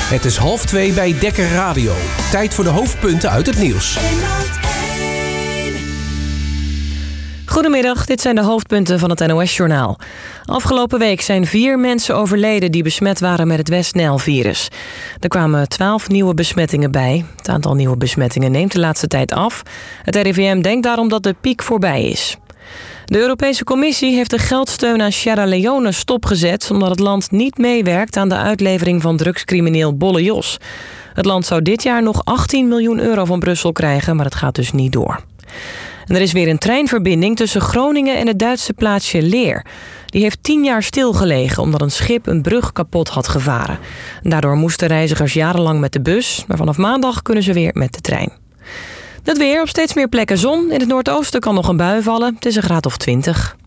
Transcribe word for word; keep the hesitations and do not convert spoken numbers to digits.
Het is half twee bij Dekker Radio. Tijd voor de hoofdpunten uit het nieuws. Goedemiddag, dit zijn de hoofdpunten van het N O S-journaal. Afgelopen week zijn vier mensen overleden die besmet waren met het West-Nijl-virus. Er kwamen twaalf nieuwe besmettingen bij. Het aantal nieuwe besmettingen neemt de laatste tijd af. Het R I V M denkt daarom dat de piek voorbij is. De Europese Commissie heeft de geldsteun aan Sierra Leone stopgezet omdat het land niet meewerkt aan de uitlevering van drugscrimineel Bolle Jos. Het land zou dit jaar nog achttien miljoen euro van Brussel krijgen, maar het gaat dus niet door. En er is weer een treinverbinding tussen Groningen en het Duitse plaatsje Leer. Die heeft tien jaar stilgelegen omdat een schip een brug kapot had gevaren. Daardoor moesten reizigers jarenlang met de bus, maar vanaf maandag kunnen ze weer met de trein. Het weer, op steeds meer plekken zon. In het noordoosten kan nog een bui vallen. Het is een graad of twintig.